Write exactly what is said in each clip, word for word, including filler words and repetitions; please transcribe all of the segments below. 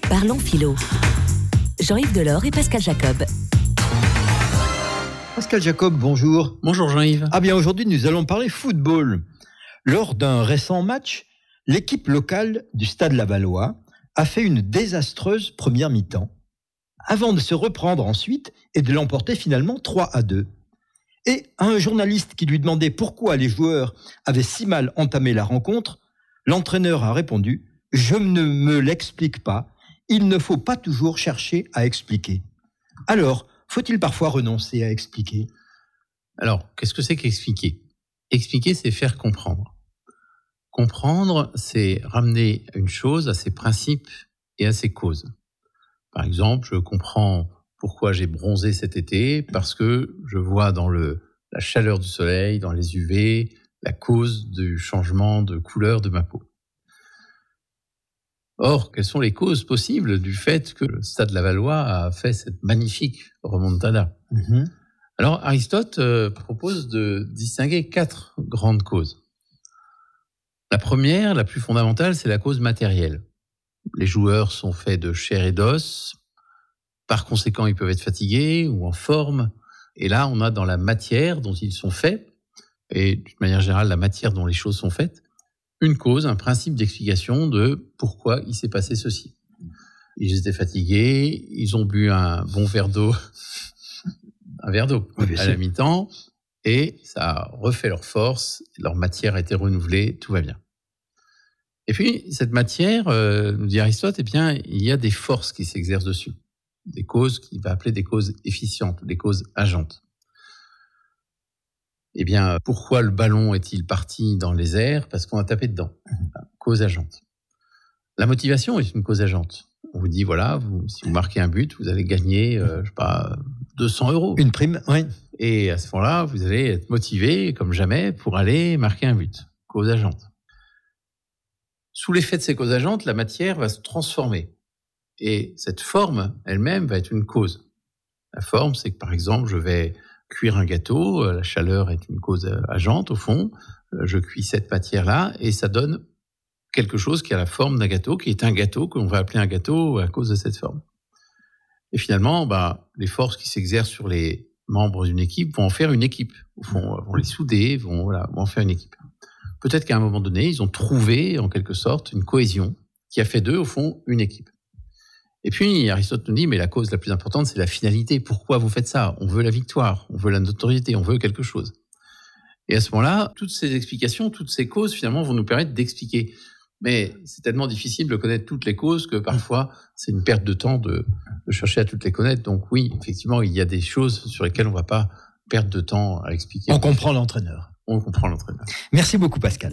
Parlons philo. Jean-Yves Delors et Pascal Jacob. Pascal Jacob, bonjour. Bonjour Jean-Yves. Ah bien, aujourd'hui, nous allons parler football. Lors d'un récent match, l'équipe locale du Stade Lavallois a fait une désastreuse première mi-temps, avant de se reprendre ensuite et de l'emporter finalement trois à deux. Et à un journaliste qui lui demandait pourquoi les joueurs avaient si mal entamé la rencontre, l'entraîneur a répondu « Je ne me l'explique pas, il ne faut pas toujours chercher à expliquer ». Alors, faut-il parfois renoncer à expliquer ? Alors, qu'est-ce que c'est qu'expliquer ? Expliquer, c'est faire comprendre. Comprendre, c'est ramener une chose à ses principes et à ses causes. Par exemple, je comprends pourquoi j'ai bronzé cet été, parce que je vois dans le, la chaleur du soleil, dans les U V, la cause du changement de couleur de ma peau. Or, quelles sont les causes possibles du fait que le Stade Lavallois a fait cette magnifique remontada ? mmh. Alors, Aristote euh, propose de distinguer quatre grandes causes. La première, la plus fondamentale, c'est la cause matérielle. Les joueurs sont faits de chair et d'os, par conséquent, ils peuvent être fatigués ou en forme. Et là, on a dans la matière dont ils sont faits, et d'une manière générale, la matière dont les choses sont faites, une cause, un principe d'explication de pourquoi il s'est passé ceci. Ils étaient fatigués, ils ont bu un bon verre d'eau, un verre d'eau oui, à la mi-temps, et ça a refait leur force, leur matière a été renouvelée, tout va bien. Et puis, cette matière, euh, nous dit Aristote, eh bien, il y a des forces qui s'exercent dessus. Des causes qu'il va appeler des causes efficientes, des causes agentes. Eh bien, pourquoi le ballon est-il parti dans les airs ? Parce qu'on a tapé dedans. Cause agente. La motivation est une cause agente. On vous dit, voilà, vous, si vous marquez un but, vous allez gagner, euh, je sais pas, deux cents euros. Une prime, oui. Et à ce moment-là, vous allez être motivé, comme jamais, pour aller marquer un but. Cause agente. Sous l'effet de ces causes agentes, la matière va se transformer. Et cette forme elle-même va être une cause. La forme, c'est que par exemple, je vais cuire un gâteau, la chaleur est une cause agente au fond, je cuis cette matière-là et ça donne quelque chose qui a la forme d'un gâteau, qui est un gâteau, que l'on va appeler un gâteau à cause de cette forme. Et finalement, bah, les forces qui s'exercent sur les membres d'une équipe vont en faire une équipe. Au fond, vont les souder, vont, voilà, vont en faire une équipe. Peut-être qu'à un moment donné, ils ont trouvé en quelque sorte une cohésion qui a fait d'eux, au fond, une équipe. Et puis, Aristote nous dit, mais la cause la plus importante, c'est la finalité. Pourquoi vous faites ça ? On veut la victoire, on veut la notoriété, on veut quelque chose. Et à ce moment-là, toutes ces explications, toutes ces causes, finalement, vont nous permettre d'expliquer. Mais c'est tellement difficile de connaître toutes les causes que parfois, c'est une perte de temps de, de chercher à toutes les connaître. Donc oui, effectivement, il y a des choses sur lesquelles on ne va pas perdre de temps à expliquer. On comprend l'entraîneur. On comprend l'entraîneur. Merci beaucoup, Pascal.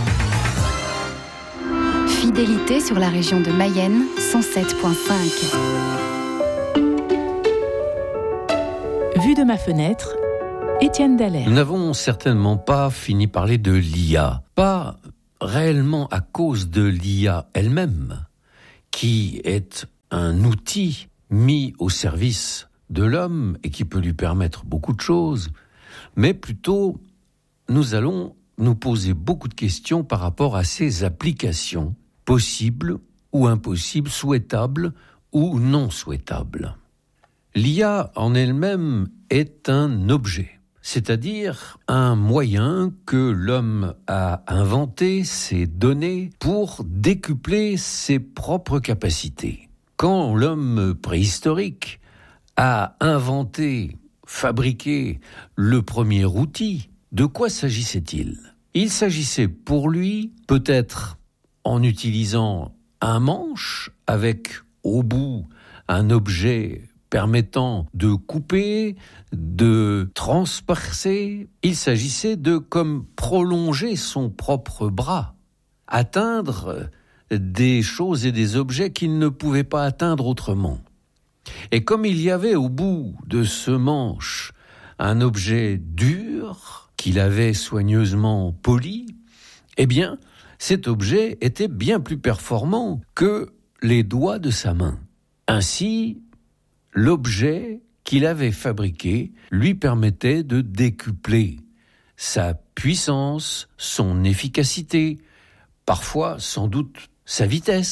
Fidélité sur la région de Mayenne, cent sept virgule cinq. Vue de ma fenêtre, Étienne Dallaire. Nous n'avons certainement pas fini par parler de l'I A. Pas réellement à cause de l'I A elle-même, qui est un outil mis au service de l'homme et qui peut lui permettre beaucoup de choses, mais plutôt nous allons nous poser beaucoup de questions par rapport à ses applications, possibles ou impossibles, souhaitables ou non souhaitables. L'I A en elle-même est un objet, c'est-à-dire un moyen que l'homme a inventé, s'est donné pour décupler ses propres capacités. Quand l'homme préhistorique a inventé, fabriqué le premier outil, de quoi s'agissait-il ? Il s'agissait pour lui, peut-être en utilisant un manche avec au bout un objet permettant de couper, de transpercer. Il s'agissait de comme prolonger son propre bras, atteindre des choses et des objets qu'il ne pouvait pas atteindre autrement. Et comme il y avait au bout de ce manche un objet dur qu'il avait soigneusement poli, eh bien, cet objet était bien plus performant que les doigts de sa main. Ainsi, l'objet qu'il avait fabriqué lui permettait de décupler sa puissance, son efficacité, parfois sans doute sa vitesse.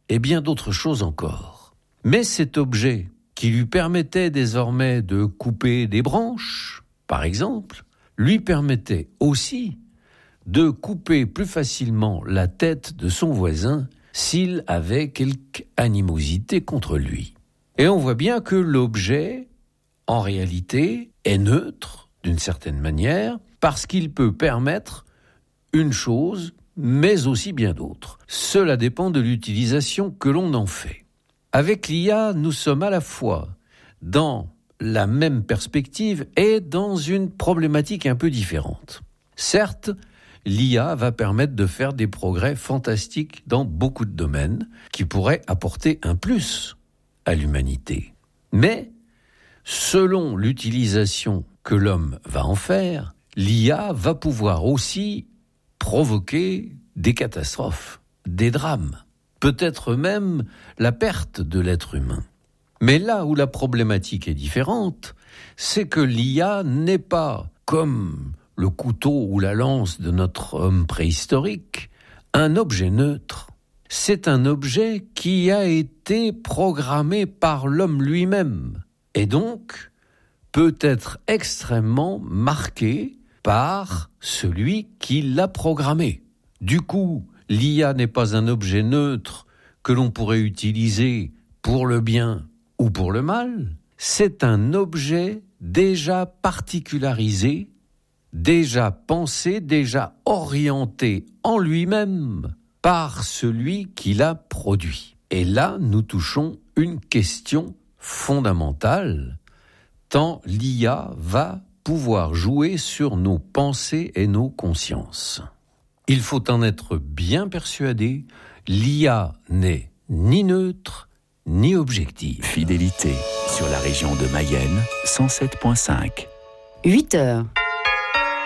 et bien d'autres choses encore. Mais cet objet qui lui permettait désormais de couper des branches, par exemple, lui permettait aussi de couper plus facilement la tête de son voisin s'il avait quelque animosité contre lui. Et on voit bien que l'objet, en réalité, est neutre, d'une certaine manière, parce qu'il peut permettre une chose, mais aussi bien d'autres. Cela dépend de l'utilisation que l'on en fait. Avec l'I A, nous sommes à la fois dans la même perspective et dans une problématique un peu différente. Certes, l'I A va permettre de faire des progrès fantastiques dans beaucoup de domaines qui pourraient apporter un plus à l'humanité. Mais, selon l'utilisation que l'homme va en faire, l'I A va pouvoir aussi provoquer des catastrophes, des drames, peut-être même la perte de l'être humain. Mais là où la problématique est différente, c'est que l'I A n'est pas, comme le couteau ou la lance de notre homme préhistorique, un objet neutre. C'est un objet qui a été programmé par l'homme lui-même, et donc peut être extrêmement marqué par celui qui l'a programmé. Du coup, l'I A n'est pas un objet neutre que l'on pourrait utiliser pour le bien ou pour le mal. C'est un objet déjà particularisé, déjà pensé, déjà orienté en lui-même par celui qui l'a produit. Et là, nous touchons une question fondamentale, tant l'I A va pouvoir jouer sur nos pensées et nos consciences. Il faut en être bien persuadé, l'I A n'est ni neutre, ni objective. Fidélité sur la région de Mayenne, cent sept virgule cinq. huit heures.